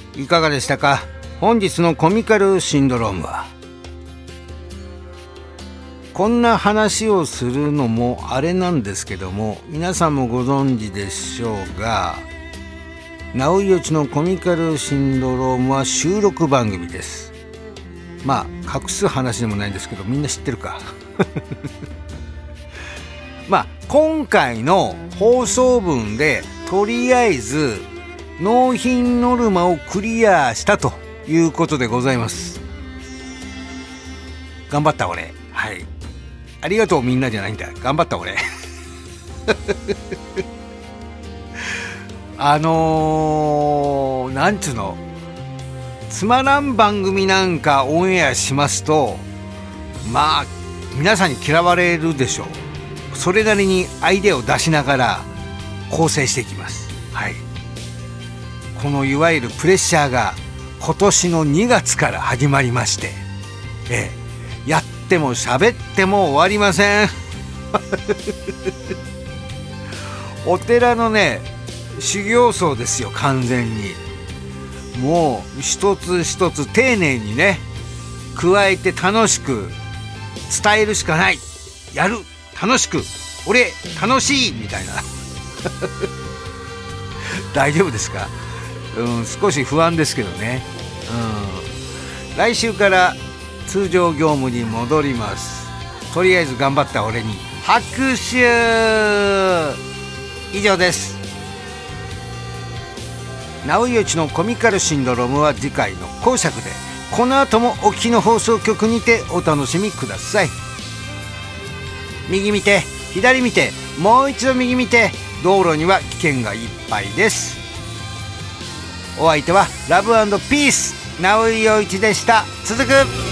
いかがでしたか。本日のコミカルシンドロームは、こんな話をするのもあれなんですけども、皆さんもご存知でしょうが、ナウイヨチのコミカルシンドロームは収録番組です。まあ隠す話でもないんですけど、みんな知ってるかまあ今回の放送分でとりあえず納品ノルマをクリアしたということでございます。頑張った俺。はい、ありがとうみんなじゃないんだ、頑張った俺なんつうの、つまらん番組なんかオンエアしますと、まあ皆さんに嫌われるでしょう。それなりにアイデアを出しながら構成していきます。はい、このいわゆるプレッシャーが今年の2月から始まりまして、やっても喋っても終わりませんお寺のね、修行僧ですよ、完全に。もう一つ一つ丁寧にね加えて楽しく伝えるしかない。やる、楽しく、俺楽しいみたいな大丈夫ですか。少し不安ですけどね。来週から通常業務に戻ります。とりあえず頑張った俺に拍手。以上です。ナウイヨチのコミカルシンドロームは次回の後作で、この後もお聞きの放送局にてお楽しみください。右見て左見てもう一度右見て、道路には危険がいっぱいです。お相手はラブ&ピースナウイヨイチでした。続く。